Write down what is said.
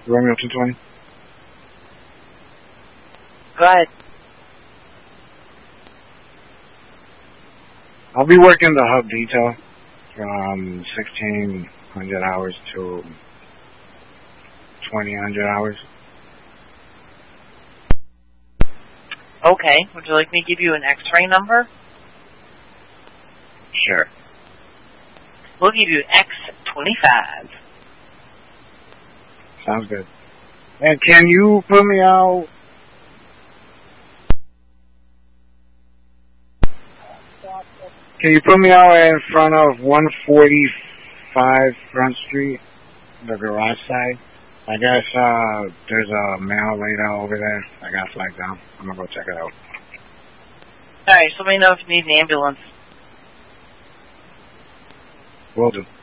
Romeo 220. Go ahead. I'll be working the hub detail from 1,600 hours to 2,000 hours. Okay. Would you like me to give you an X-ray number? Sure. We'll give you X25. Sounds good. And can you put me out? Can you put me out in front of 145 Front Street, the garage side? I guess there's a mail laid out over there. I got flagged down. I'm gonna go check it out. Alright, so let me know if you need an ambulance. Will do.